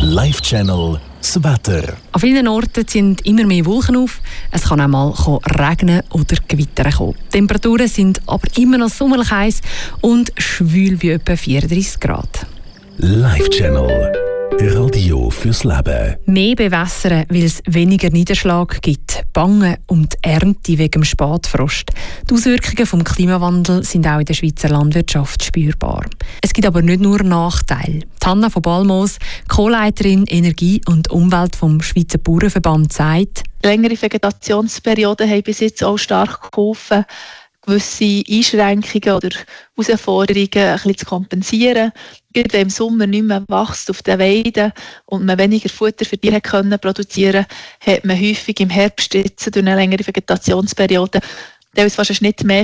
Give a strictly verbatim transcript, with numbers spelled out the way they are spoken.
Live-Channel das Wetter. An vielen Orten ziehen immer mehr Wolken auf. Es kann auch mal regnen oder gewittern kommen. Die Temperaturen sind aber immer noch sommerlich heiß und schwül wie etwa vierunddreißig Grad. Live-Channel. Radio fürs Leben. Mehr bewässern, weil es weniger Niederschlag gibt. Bangen um die Ernte wegen dem Spätfrost. Die Auswirkungen des Klimawandels sind auch in der Schweizer Landwirtschaft spürbar. Es gibt aber nicht nur Nachteile. Hanna von Balmos, Co-Leiterin Energie und Umwelt vom Schweizer Bauernverband, sagt: Längere Vegetationsperioden haben bis jetzt auch stark geholfen, gewisse Einschränkungen oder Herausforderungen ein bisschen zu kompensieren. Gerade wenn im Sommer nicht mehr wächst auf den Weiden und man weniger Futter für Tiere können produzieren konnte, hat man häufig im Herbst jetzt durch eine längere Vegetationsperiode teilweise fast einen Schnitt mehr